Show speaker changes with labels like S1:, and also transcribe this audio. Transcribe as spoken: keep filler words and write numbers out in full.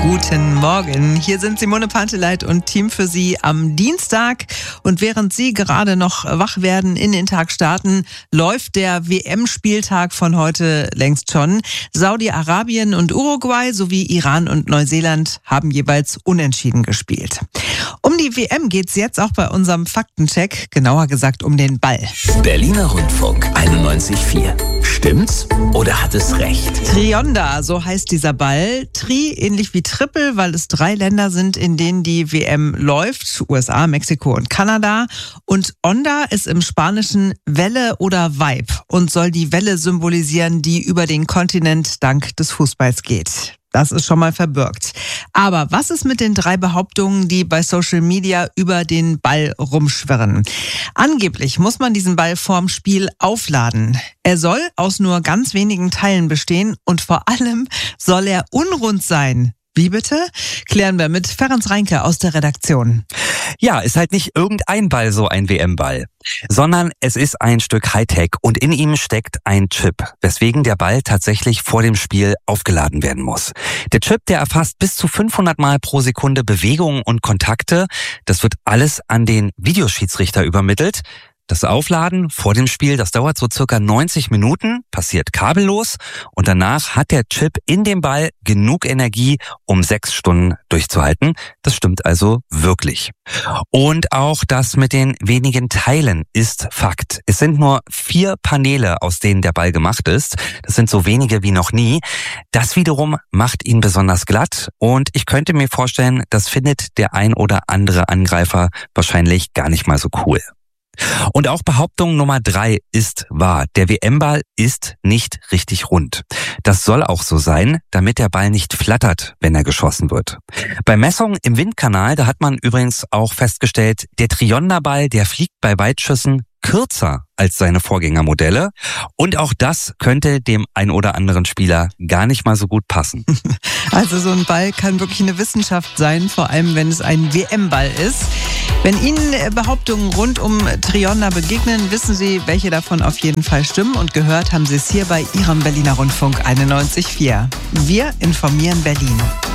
S1: Guten Morgen, hier sind Simone Panteleit und Team für Sie am Dienstag. Und während Sie gerade noch wach werden, in den Tag starten, läuft der W M-Spieltag von heute längst schon. Saudi-Arabien und Uruguay sowie Iran und Neuseeland haben jeweils unentschieden gespielt. Um die W M geht's jetzt auch bei unserem Faktencheck, genauer gesagt um den Ball.
S2: Berliner Rundfunk einundneunzig Komma vier. Stimmt's oder hat es recht?
S1: Trionda, so heißt dieser Ball. Tri, ähnlich wie Triple, weil es drei Länder sind, in denen die W M läuft. U S A, Mexiko und Kanada. Und Onda ist im Spanischen Welle oder Vibe und soll die Welle symbolisieren, die über den Kontinent dank des Fußballs geht. Das ist schon mal verbürgt. Aber was ist mit den drei Behauptungen, die bei Social Media über den Ball rumschwirren? Angeblich muss man diesen Ball vorm Spiel aufladen. Er soll aus nur ganz wenigen Teilen bestehen und vor allem soll er unrund sein. Wie bitte? Klären wir mit Ferenc Reinke aus der Redaktion.
S3: Ja, ist halt nicht irgendein Ball so ein W M-Ball, sondern es ist ein Stück Hightech und in ihm steckt ein Chip, weswegen der Ball tatsächlich vor dem Spiel aufgeladen werden muss. Der Chip, der erfasst bis zu fünfhundert Mal pro Sekunde Bewegungen und Kontakte. Das wird alles an den Videoschiedsrichter übermittelt. Das Aufladen vor dem Spiel, das dauert so circa neunzig Minuten, passiert kabellos und danach hat der Chip in dem Ball genug Energie, um sechs Stunden durchzuhalten. Das stimmt also wirklich. Und auch das mit den wenigen Teilen ist Fakt. Es sind nur vier Paneele, aus denen der Ball gemacht ist. Das sind so wenige wie noch nie. Das wiederum macht ihn besonders glatt und ich könnte mir vorstellen, das findet der ein oder andere Angreifer wahrscheinlich gar nicht mal so cool. Und auch Behauptung Nummer drei ist wahr. Der W M-Ball ist nicht richtig rund. Das soll auch so sein, damit der Ball nicht flattert, wenn er geschossen wird. Bei Messungen im Windkanal, da hat man übrigens auch festgestellt, der Trionda-Ball, der fliegt bei Weitschüssen kürzer als seine Vorgängermodelle. Und auch das könnte dem ein oder anderen Spieler gar nicht mal so gut passen.
S1: Also so ein Ball kann wirklich eine Wissenschaft sein, vor allem wenn es ein W M-Ball ist. Wenn Ihnen Behauptungen rund um Trionda begegnen, wissen Sie, welche davon auf jeden Fall stimmen. Und gehört haben Sie es hier bei Ihrem Berliner Rundfunk einundneunzig Komma vier. Wir informieren Berlin.